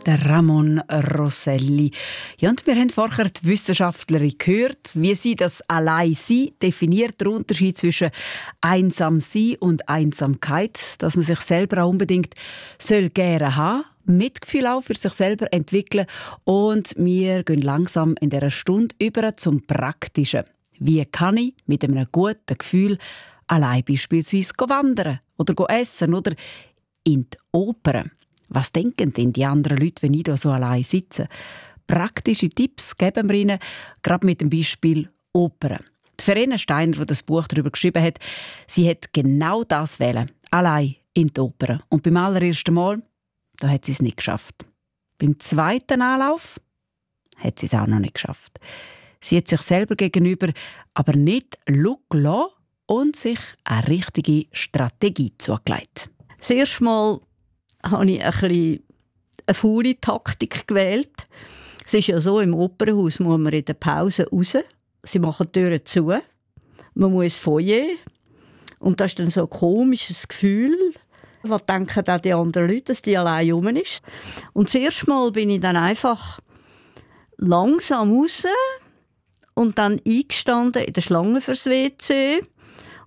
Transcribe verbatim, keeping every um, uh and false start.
Der Ramon Rosselli. Ja, und wir haben vorher die Wissenschaftlerin gehört, wie sie das Alleinsein definiert, der Unterschied zwischen Einsamsein und Einsamkeit, dass man sich selber auch unbedingt soll gerne haben, Mitgefühl auch für sich selber entwickeln, und wir gehen langsam in dieser Stunde über zum Praktischen. Wie kann ich mit einem guten Gefühl allein beispielsweise wandern oder essen oder in die Oper? Was denken denn die anderen Leute, wenn ich da so allein sitze? Praktische Tipps geben wir ihnen, gerade mit dem Beispiel Oper. Die Verena Steiner, die das Buch darüber geschrieben hat, sie hat genau das wählen, allein in die Oper. Und beim allerersten Mal, da hat sie es nicht geschafft. Beim zweiten Anlauf hat sie es auch noch nicht geschafft. Sie hat sich selber gegenüber aber nicht Look lassen und sich eine richtige Strategie zugelegt. Das erste Mal habe ich ein bisschen eine faule Taktik gewählt. Es ist ja so, im Opernhaus muss man in der Pause raus. Sie machen die Türen zu. Man muss Foyer. Und das ist dann so ein komisches Gefühl. Was denken auch die anderen Leute, dass die allein rum ist. Und das erste Mal bin ich dann einfach langsam raus und dann eingestanden in der Schlange fürs W C.